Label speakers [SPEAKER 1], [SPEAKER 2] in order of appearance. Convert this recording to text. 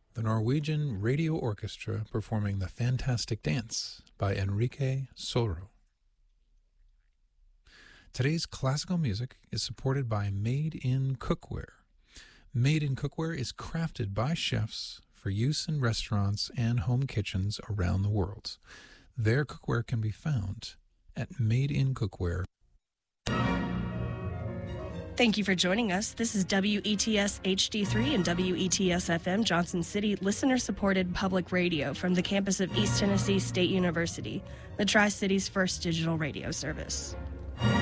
[SPEAKER 1] the Norwegian Radio Orchestra performing The Fantastic Dance by Enrique Soro. Today's classical music is supported by Made in Cookware. Made in Cookware is crafted by chefs for use in restaurants and home kitchens around the world. Their cookware can be found at Made in Cookware.
[SPEAKER 2] Thank you for joining us. This is WETS HD3 and WETS FM Johnson City, listener-supported public radio from the campus of East Tennessee State University, the Tri-City's first digital radio service.